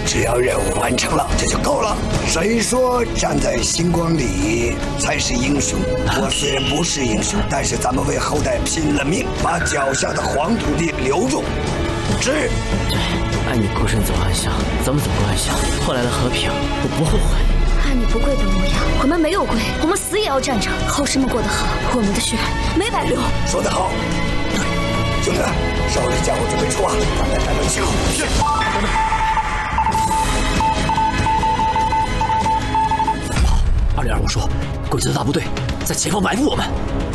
只要任务完成了，这就够了。谁说站在星光里才是英雄？我虽然不是英雄，但是咱们为后代拼了命，把脚下的黄土地留住。是。 对，爱你孤身走暗巷，咱们走过暗巷，换来了和平，我不后悔。 看你不跪的模样，我们没有跪，我们死也要站着。后生们过得好，我们的血没白流。 说得好。对，兄弟，收拾家伙准备出发，咱们战斗集合。是。等等。 202说，鬼子的大部队在前方埋伏我们。